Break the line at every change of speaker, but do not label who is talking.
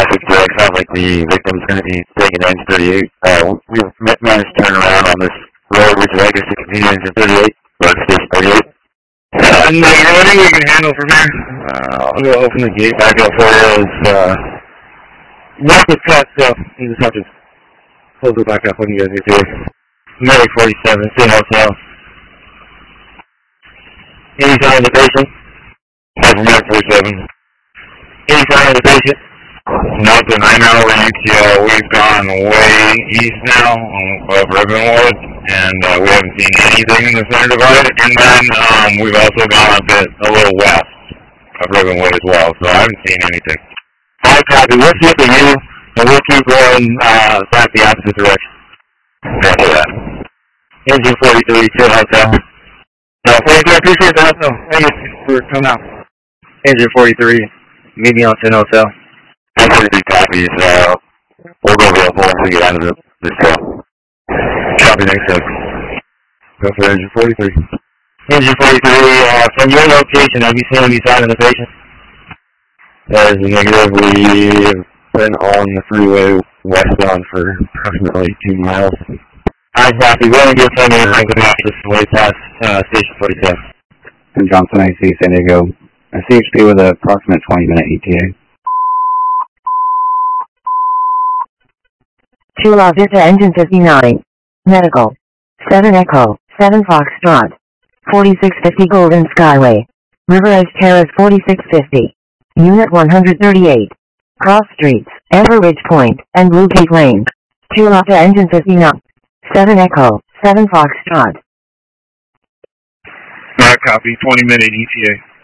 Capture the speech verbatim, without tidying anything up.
Traffic direct, sounds like the victim's going to be taking engine thirty-eight. Uh, we've managed to turn around on this road, which is I guess it could be engine thirty-eight, road station thirty-eight. Uh, negative, I think we can handle from here. Uh, I'll go open the gate back up for you. It's, uh, not the truck, so you just have to close it back up when you guys get here. Mary forty-seven, City Hotel. Any sign of the patient? Over Mary forty-seven. Any sign of the patient? Nothing. I know U T L, we've gone way east now of Ribbonwood, and uh, we haven't seen anything in the center divide. And then um, we've also gone a bit, a little west of Ribbonwood as well, so I haven't seen anything. All copy. We'll see the U, and we'll keep going uh, back the opposite direction. Copy that. Engine forty-three, Chill Hotel. No, forty-three, I appreciate that. No, thank you for coming out. Engine forty-three, meet me on Chin Hotel. Engine forty-three copies. Uh, we'll go real full once we get out of the, this call. Copy, thanks, sir. Go for engine forty-three. Engine forty-three, uh, from your location, have you seen any sign of the patient? That is a negative. We've been on the freeway westbound for approximately two miles. I copy. We're going to get some of the language this way past uh, Station forty-seven.
I'm Johnson I C, San Diego. A C H P with an approximate twenty minute E T A.
Chula Vista Engine fifty-nine. Medical. seven Echo, seven Foxtrot. forty-six fifty Golden Skyway. River Edge Terrace forty-six fifty. Unit one thirty-eight. Cross Streets, Ever Ridge Point, and Blue Peak Lane. Chula Vista Engine fifty-nine. seven Echo, seven Foxtrot.
Not copy, twenty minute E T A.